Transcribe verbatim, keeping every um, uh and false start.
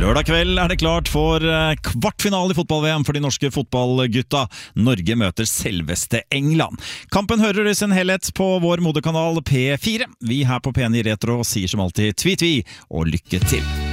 Lørdag kveld er det klart for kvartfinale i fotball-V M for de norske fotballgutta. Norge møter selveste England. Kampen hører i sin helhet på vår moderkanal P fire. Vi her på P ni Retro sier som alltid tvi-tvi og lykke til.